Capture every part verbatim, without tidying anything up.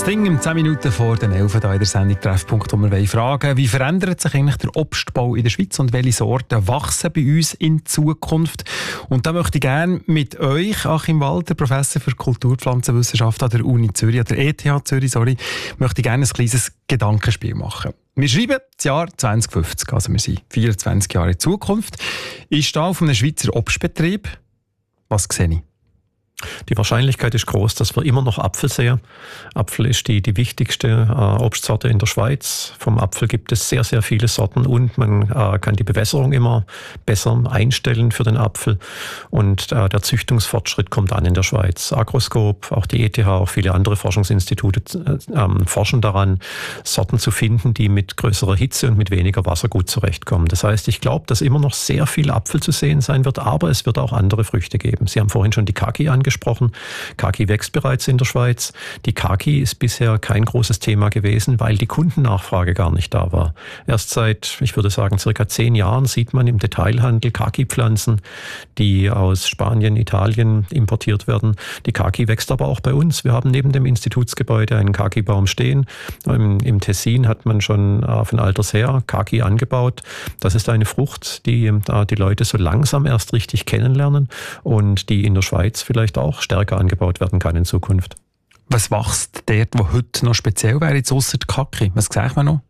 Ding in zehn Minuten vor den elf hier in der Sendung Treffpunkt, wo wir fragen, wie verändert sich eigentlich der Obstbau in der Schweiz und welche Sorten wachsen bei uns in Zukunft? Und da möchte ich gerne mit euch, Achim Walter, Professor für Kulturpflanzenwissenschaft an der Uni Zürich, an der E T H Zürich, sorry, möchte ich gerne ein kleines Gedankenspiel machen. Wir schreiben das Jahr zwanzig fünfzig, also wir sind vierundzwanzig Jahre in Zukunft. Ich stehe auf einem Schweizer Obstbetrieb. Was sehe ich? Die Wahrscheinlichkeit ist groß, dass wir immer noch Apfel sehen. Apfel ist die, die wichtigste äh, Obstsorte in der Schweiz. Vom Apfel gibt es sehr, sehr viele Sorten und man äh, kann die Bewässerung immer besser einstellen für den Apfel. Und äh, der Züchtungsfortschritt kommt an in der Schweiz. Agroskop, auch die E T H, auch viele andere Forschungsinstitute äh, äh, forschen daran, Sorten zu finden, die mit größerer Hitze und mit weniger Wasser gut zurechtkommen. Das heißt, ich glaube, dass immer noch sehr viel Apfel zu sehen sein wird, aber es wird auch andere Früchte geben. Sie haben vorhin schon die Kaki angesprochen. gesprochen. Kaki wächst bereits in der Schweiz. Die Kaki ist bisher kein großes Thema gewesen, weil die Kundennachfrage gar nicht da war. Erst seit, ich würde sagen, circa zehn Jahren sieht man im Detailhandel Kaki-Pflanzen, die aus Spanien, Italien importiert werden. Die Kaki wächst aber auch bei uns. Wir haben neben dem Institutsgebäude einen Kaki-Baum stehen. Im, im Tessin hat man schon äh, von alters her Kaki angebaut. Das ist eine Frucht, die äh, die Leute so langsam erst richtig kennenlernen und die in der Schweiz vielleicht auch stärker angebaut werden kann in Zukunft. Was wächst dort, wo heute noch speziell wäre, jetzt ausser der Kaki? Was sagt man noch?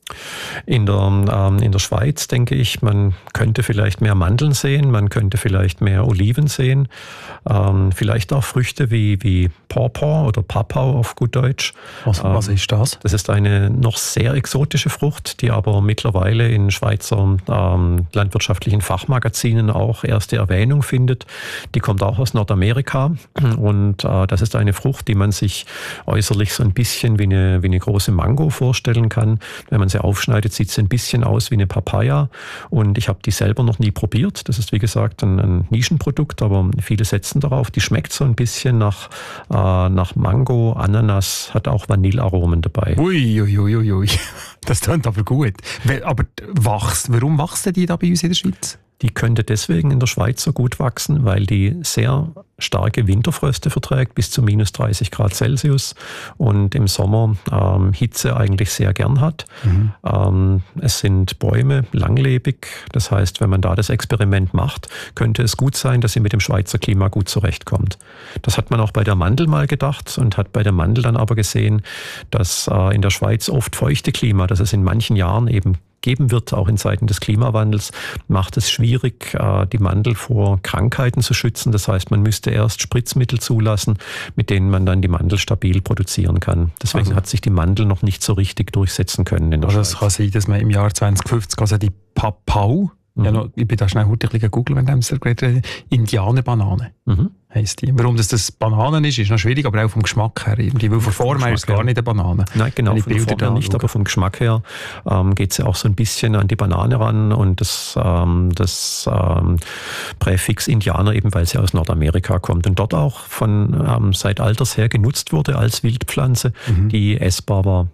In der, ähm, in der Schweiz denke ich, man könnte vielleicht mehr Mandeln sehen, man könnte vielleicht mehr Oliven sehen, ähm, vielleicht auch Früchte wie, wie Pawpaw oder Papau auf gut Deutsch. Was, ähm, was ist das? Das ist eine noch sehr exotische Frucht, die aber mittlerweile in Schweizer ähm, landwirtschaftlichen Fachmagazinen auch erste Erwähnung findet. Die kommt auch aus Nordamerika und äh, das ist eine Frucht, die man sich äußerlich so ein bisschen wie eine, wie eine große Mango vorstellen kann. Wenn man sie aufschneidet, sieht sie ein bisschen aus wie eine Papaya und ich habe die selber noch nie probiert. Das ist wie gesagt ein, ein Nischenprodukt, aber viele setzen darauf. Die schmeckt so ein bisschen nach, äh, nach Mango, Ananas, hat auch Vanillearomen dabei. Ui, ui, ui, ui. Das klingt aber gut. Aber wachst, warum wachsen die da bei uns in der Schweiz? Die könnte deswegen in der Schweiz so gut wachsen, weil die sehr starke Winterfröste verträgt, bis zu minus dreißig Grad Celsius und im Sommer ähm, Hitze eigentlich sehr gern hat. Mhm. Ähm, es sind Bäume langlebig, das heißt, wenn man da das Experiment macht, könnte es gut sein, dass sie mit dem Schweizer Klima gut zurechtkommt. Das hat man auch bei der Mandel mal gedacht und hat bei der Mandel dann aber gesehen, dass äh, in der Schweiz oft feuchte Klima, dass es in manchen Jahren eben geben wird, auch in Zeiten des Klimawandels, macht es schwierig, die Mandel vor Krankheiten zu schützen. Das heißt, man müsste erst Spritzmittel zulassen, mit denen man dann die Mandel stabil produzieren kann. Deswegen also hat sich die Mandel noch nicht so richtig durchsetzen können in der also Schweiz. Es kann sein, dass man im Jahr zwanzig fünfzig also die Papau, mhm. ja noch, ich bin da schnell heute ein bisschen googeln, wenn ich rede, Indianerbanane. Mhm. Heisst die. Warum das, das Bananen ist, ist noch schwierig, aber auch vom Geschmack her. Irgendwie, weil von Form her ist es gar nicht eine Banane. Nein, genau, von der Form her nicht, aber vom Geschmack her ähm, geht es ja auch so ein bisschen an die Banane ran und das, ähm, das ähm, Präfix Indianer eben, weil sie aus Nordamerika kommt und dort auch von ähm, seit alters her genutzt wurde als Wildpflanze, mhm. die essbar war.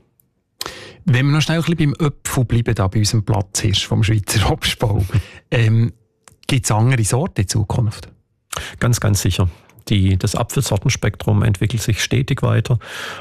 Wenn wir noch schnell ein bisschen beim Apfel bleiben, da bei unserem Platzhirsch vom Schweizer Obstbau, ähm, gibt es andere Sorten in Zukunft? Ganz, ganz sicher. Die, das Apfelsortenspektrum entwickelt sich stetig weiter.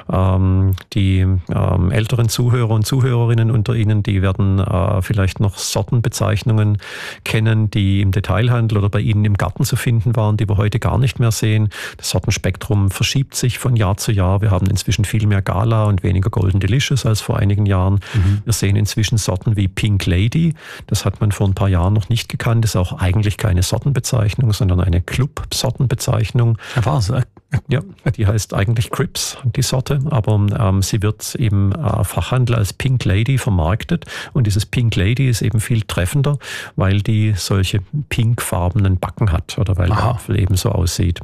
Ähm, die ähm, älteren Zuhörer und Zuhörerinnen unter Ihnen, die werden äh, vielleicht noch Sortenbezeichnungen kennen, die im Detailhandel oder bei Ihnen im Garten zu finden waren, die wir heute gar nicht mehr sehen. Das Sortenspektrum verschiebt sich von Jahr zu Jahr. Wir haben inzwischen viel mehr Gala und weniger Golden Delicious als vor einigen Jahren. Mhm. Wir sehen inzwischen Sorten wie Pink Lady. Das hat man vor ein paar Jahren noch nicht gekannt. Das ist auch eigentlich keine Sortenbezeichnung, sondern eine Club-Sortenbezeichnung. Was? Ja, die heißt eigentlich Crips, die Sorte, aber ähm, sie wird im äh, Fachhandel als Pink Lady vermarktet und dieses Pink Lady ist eben viel treffender, weil die solche pinkfarbenen Backen hat oder weil Aha. der Apfel eben so aussieht.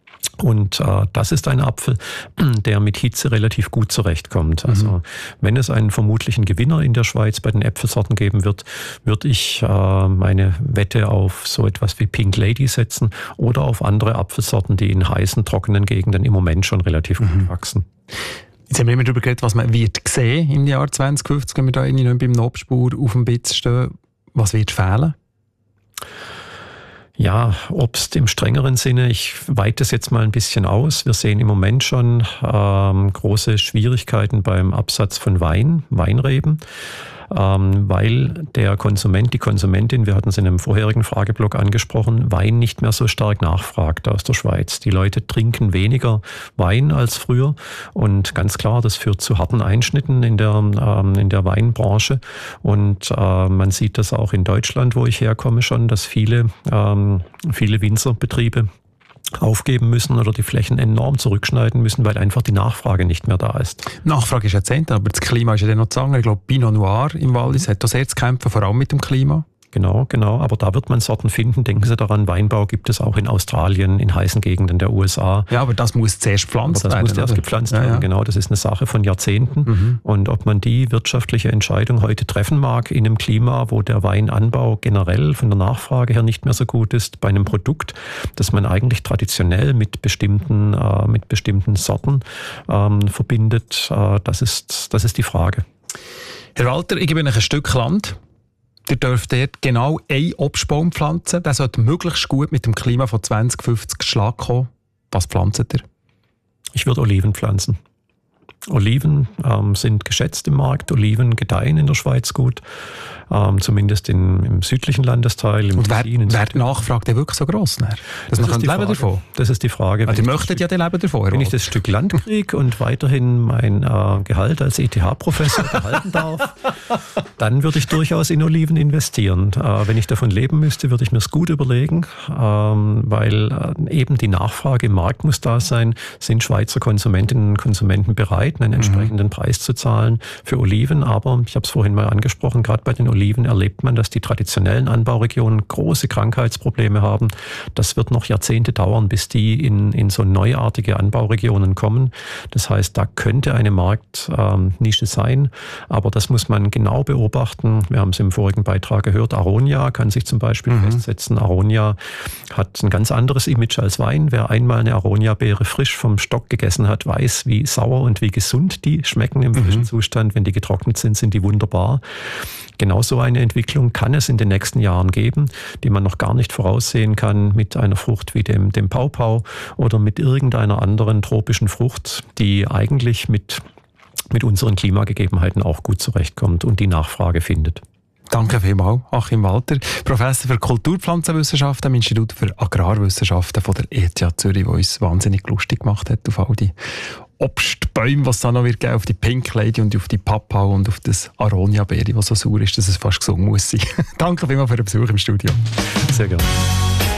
Und äh, das ist ein Apfel, der mit Hitze relativ gut zurechtkommt. Also mhm. wenn es einen vermutlichen Gewinner in der Schweiz bei den Äpfelsorten geben wird, würde ich äh, meine Wette auf so etwas wie Pink Lady setzen oder auf andere Apfelsorten, die in heißen, trockenen Gegenden im Moment schon relativ mhm. gut wachsen. Jetzt haben wir immer darüber geredet, was man wird sehen im Jahr zwanzig fünfzig, wenn wir da irgendwie noch beim Obstbauer auf dem Bitz stehen. Was wird fehlen? Ja, Obst im strengeren Sinne. Ich weite es jetzt mal ein bisschen aus. Wir sehen im Moment schon ähm, große Schwierigkeiten beim Absatz von Wein, Weinreben, ähm, weil der Konsument, die Konsumentin, wir hatten es in einem vorherigen Frageblock angesprochen, Wein nicht mehr so stark nachfragt aus der Schweiz. Die Leute trinken weniger Wein als früher und ganz klar, das führt zu harten Einschnitten in der, ähm, in der Weinbranche und äh, man sieht das auch in Deutschland, wo ich herkomme schon, dass viele, ähm, viele Winzerbetriebe aufgeben müssen oder die Flächen enorm zurückschneiden müssen, weil einfach die Nachfrage nicht mehr da ist. Nachfrage ist Jahrzehnte, aber das Klima ist ja dann noch zu sagen. Ich glaube, Pinot Noir im Wallis hat da sehr zu kämpfen, vor allem mit dem Klima. Genau, genau. Aber da wird man Sorten finden. Denken Sie daran, Weinbau gibt es auch in Australien, in heißen Gegenden der U S A. Ja, aber das muss zuerst gepflanzt werden. Das muss zuerst gepflanzt werden, ja, ja. Genau. Das ist eine Sache von Jahrzehnten. Mhm. Und ob man die wirtschaftliche Entscheidung heute treffen mag in einem Klima, wo der Weinanbau generell von der Nachfrage her nicht mehr so gut ist, bei einem Produkt, das man eigentlich traditionell mit bestimmten, äh, mit bestimmten Sorten ähm, verbindet, äh, das ist, das ist die Frage. Herr Walter, ich gebe Ihnen ein Stück Land. Ihr dürft dort genau einen Obstbaum pflanzen. Der sollte möglichst gut mit dem Klima von zwanzig fünfzig Schlag kommen. Was pflanzt ihr? Ich würde Oliven pflanzen. Oliven ähm, sind geschätzt im Markt. Oliven gedeihen in der Schweiz gut. Ähm, zumindest in, im südlichen Landesteil. Im Und wer, wer nachfragt, der wirklich so gross? Ne? Das, das, ist leben davon. Das ist die Frage. Also, ihr möchtet ja den Leben davon. Wenn ich das Stück Land kriege und weiterhin mein äh, Gehalt als E T H-Professor behalten darf, dann würde ich durchaus in Oliven investieren. Äh, wenn ich davon leben müsste, würde ich mir es gut überlegen, ähm, weil äh, eben die Nachfrage im Markt muss da sein. Sind Schweizer Konsumentinnen und Konsumenten bereit, einen entsprechenden mhm. Preis zu zahlen für Oliven? Aber ich habe es vorhin mal angesprochen, gerade bei den Oliven erlebt man, dass die traditionellen Anbauregionen große Krankheitsprobleme haben. Das wird noch Jahrzehnte dauern, bis die in, in so neuartige Anbauregionen kommen. Das heißt, da könnte eine Marktnische ähm, sein, aber das muss man genau beobachten. Wir haben es im vorigen Beitrag gehört, Aronia kann sich zum Beispiel mhm. festsetzen. Aronia hat ein ganz anderes Image als Wein. Wer einmal eine Aronia-Beere frisch vom Stock gegessen hat, weiß, wie sauer und wie gesund die schmecken im frischen mhm. Zustand. Wenn die getrocknet sind, sind die wunderbar. Genau so eine Entwicklung kann es in den nächsten Jahren geben, die man noch gar nicht voraussehen kann mit einer Frucht wie dem, dem Paupau oder mit irgendeiner anderen tropischen Frucht, die eigentlich mit, mit unseren Klimagegebenheiten auch gut zurechtkommt und die Nachfrage findet. Danke vielmals, Achim Walter, Professor für Kulturpflanzenwissenschaften am Institut für Agrarwissenschaften von der E T H Zürich, der uns wahnsinnig lustig gemacht hat auf all die Obstbäume, was es da noch wird geben, auf die Pink Lady und auf die Papau und auf das Aronia-Beere, was so sauer ist, dass es fast gesungen muss sein. Danke vielmals für den Besuch im Studio. Sehr gerne.